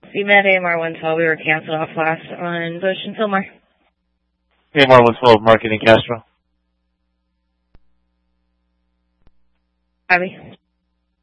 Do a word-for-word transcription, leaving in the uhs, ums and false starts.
We met A M R one twelve. We were canceled off last on Bush and Fillmore. A M R one twelve, Marketing Castro. Abby.